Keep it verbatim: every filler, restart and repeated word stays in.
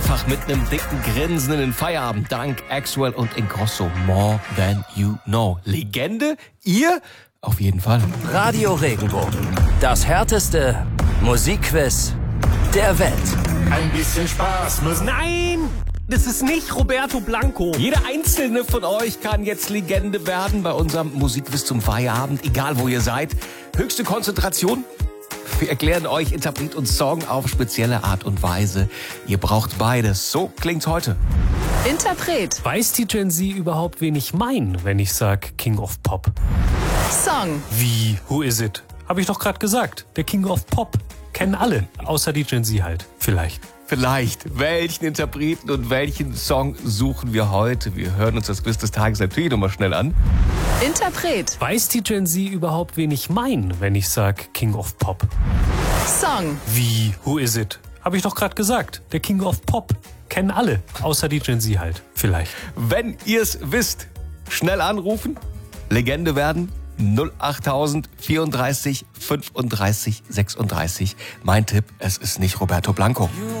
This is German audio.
einfach mit einem dicken Grinsen in den Feierabend. Dank Axwell und Ingrosso. More Than You Know. Legende? Ihr? Auf jeden Fall. Radio Regenbogen. Das härteste Musikquiz der Welt. Ein bisschen Spaß muss... Nein! Das ist nicht Roberto Blanco. Jeder einzelne von euch kann jetzt Legende werden bei unserem Musikquiz zum Feierabend, egal wo ihr seid. Höchste Konzentration. Wir erklären euch Interpret und Song auf spezielle Art und Weise. Ihr braucht beides. So klingt's heute. Interpret. Weiß die Gen Z überhaupt, wen ich meine, wenn ich sag King of Pop? Song. Wie? Who is it? Hab ich doch gerade gesagt. Der King of Pop. Kennen alle. Außer die Gen Z halt. Vielleicht. Vielleicht. Welchen Interpreten und welchen Song suchen wir heute? Wir hören uns das Quiz des Tages natürlich nochmal schnell an. Interpret. Weiß die Gen Z überhaupt, wen ich meine, wenn ich sag King of Pop? Song. Wie? Who is it? Hab ich doch gerade gesagt. Der King of Pop. Kennen alle. Außer die Gen Z halt. Vielleicht. Wenn ihr's wisst, schnell anrufen, Legende werden. null achttausend vierunddreißig fünfunddreißig sechsunddreißig. Mein Tipp, es ist nicht Roberto Blanco.